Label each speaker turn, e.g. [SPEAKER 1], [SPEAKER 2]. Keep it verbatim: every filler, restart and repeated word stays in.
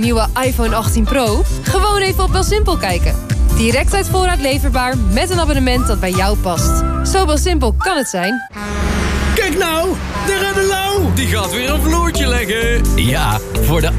[SPEAKER 1] Nieuwe iPhone achttien Pro? Gewoon even op BelSimpel kijken. Direct uit voorraad leverbaar met een abonnement dat bij jou past. Zo BelSimpel kan het zijn.
[SPEAKER 2] Kijk nou, de Redder Lauw.
[SPEAKER 3] Die gaat weer een vloertje leggen. Ja, voor de